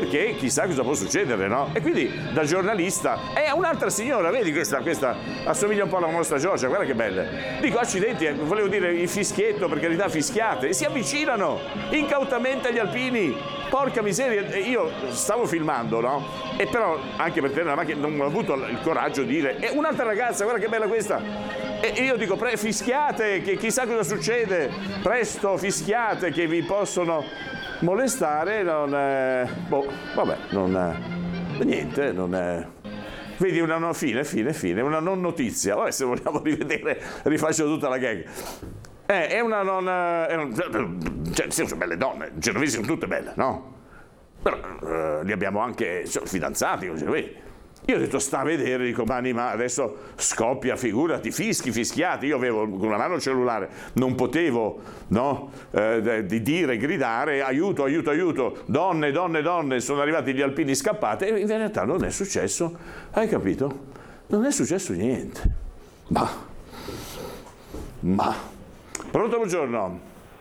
perché chissà cosa può succedere, no? E quindi da giornalista è un'altra signora, vedi questa assomiglia un po' alla nostra Giorgia, guarda che bella. Dico accidenti, volevo dire il fischietto, per carità, fischiate, e si avvicinano incautamente agli alpini. Porca miseria, io stavo filmando, no? E però anche per tenere la macchina non ho avuto il coraggio di dire è un'altra ragazza, guarda che bella questa. E io dico fischiate, che chissà cosa succede, presto fischiate che vi possono molestare, niente, vedi una fine, una non notizia. Vabbè, se vogliamo rivedere, rifaccio tutta la gag. È una non... cioè, sono belle donne, genovesi sono tutte belle, no? Però li abbiamo anche fidanzati, così, vedi. Io ho detto sta a vedere, dico ma adesso scoppia, figurati, fischiati, io avevo con una mano il cellulare, non potevo, no, di dire, gridare aiuto, donne, sono arrivati gli alpini scappate e in realtà non è successo, hai capito? Non è successo niente. Ma. Pronto, buongiorno.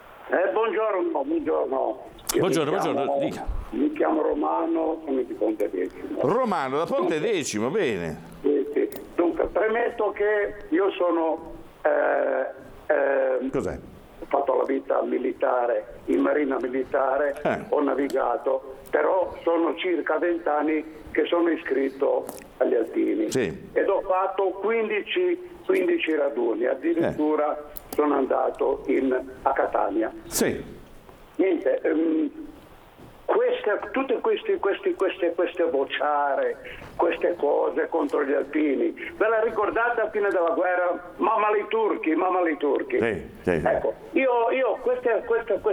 Buongiorno, dica. Mi chiamo Romano, sono di Pontedecimo. Romano da Pontedecimo, bene. Sì. Dunque, premetto che io sono... Cos'è? Ho fatto la vita militare, in marina militare, ho navigato, però sono circa 20 anni che sono iscritto agli alpini. Sì. Ed ho fatto 15 raduni, addirittura sono andato a Catania. Sì. Niente, tutte queste vociare, queste cose contro gli alpini, ve la ricordate a fine della guerra? Mamma i turchi. Sì. Ecco, io queste,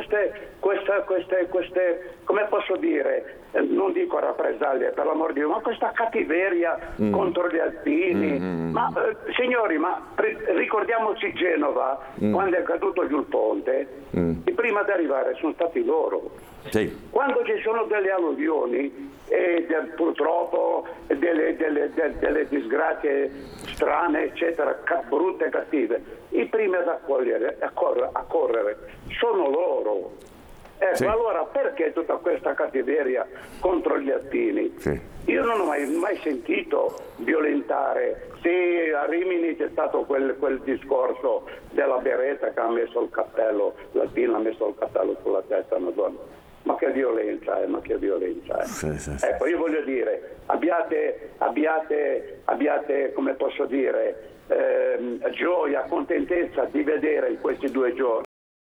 come posso dire, non dico rappresaglie per l'amor di Dio, ma questa cattiveria contro gli alpini, ma signori, ricordiamoci Genova, quando è caduto giù il ponte, e prima di arrivare sono stati loro. Sì. Quando ci sono delle alluvioni e purtroppo delle disgrazie strane, eccetera, brutte e cattive, i primi ad accorrere sono loro. Ecco, sì. Allora perché tutta questa cattiveria contro gli alpini? Sì. Io non ho mai sentito violentare. Sì, a Rimini c'è stato quel discorso della beretta che ha messo il cappello, l'alpino ha messo il cappello sulla testa a una donna. Ma che violenza è. Sì. Ecco, io voglio dire, abbiate, come posso dire, gioia, contentezza di vedere in questi 2 giorni.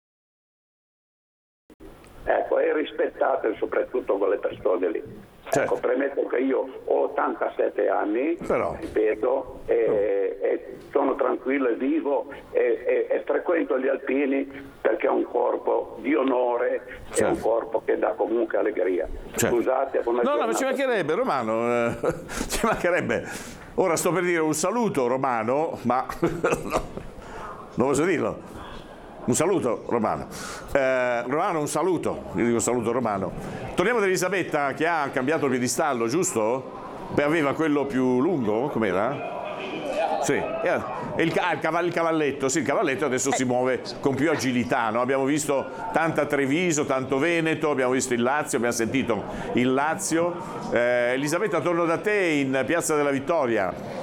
Ecco, e rispettate soprattutto quelle persone lì. Certo. Ecco, premetto che io ho 87 anni, ripeto, e sono tranquillo e vivo e frequento gli alpini perché è un corpo di onore, certo. È un corpo che dà comunque allegria. Certo. Scusate, buona giornata. No, ma ci mancherebbe, Romano, ci mancherebbe. Ora sto per dire un saluto, Romano, ma non posso dirlo. Un saluto, Romano. Romano, un saluto. Io dico saluto, Romano. Torniamo ad Elisabetta, che ha cambiato il piedistallo, giusto? Beh, aveva quello più lungo, com'era? Sì. Il cavalletto. Sì, il cavalletto adesso si muove con più agilità, no? Abbiamo visto tanta Treviso, tanto Veneto, abbiamo visto il Lazio, abbiamo sentito il Lazio. Elisabetta, torno da te in Piazza della Vittoria.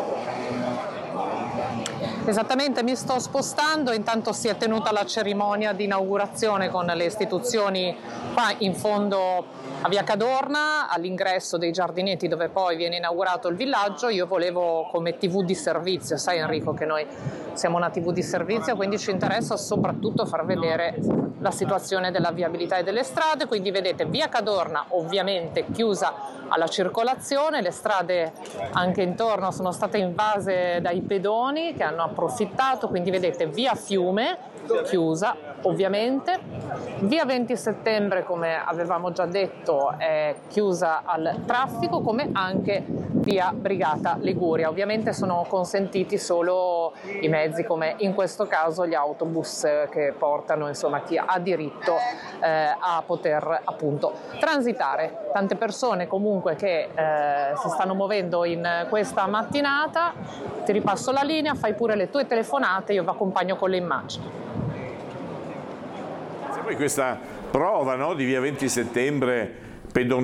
Esattamente, mi sto spostando, intanto si è tenuta la cerimonia di inaugurazione con le istituzioni qua in fondo a Via Cadorna, all'ingresso dei giardinetti dove poi viene inaugurato il villaggio. Io volevo come TV di servizio, sai Enrico che noi siamo una TV di servizio, quindi ci interessa soprattutto far vedere la situazione della viabilità e delle strade, quindi vedete Via Cadorna ovviamente chiusa alla circolazione, le strade anche intorno sono state invase dai pedoni che hanno approfittato, quindi vedete Via Fiume chiusa ovviamente, Via 20 settembre come avevamo già detto è chiusa al traffico, come anche Via Brigata Liguria. Ovviamente sono consentiti solo i mezzi come in questo caso gli autobus che portano insomma chi ha diritto a poter appunto transitare. Tante persone comunque che si stanno muovendo in questa mattinata. Ti ripasso la linea, fai pure le tue telefonate, io vi accompagno con le immagini. Poi questa prova, no, di Via 20 settembre pedonale